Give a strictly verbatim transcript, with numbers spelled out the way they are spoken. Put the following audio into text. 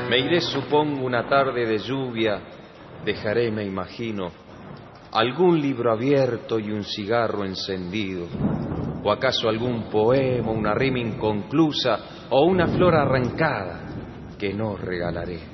Me iré, supongo, una tarde de lluvia, dejaré, me imagino, algún libro abierto y un cigarro encendido, o acaso algún poema, una rima inconclusa o una flor arrancada que no regalaré.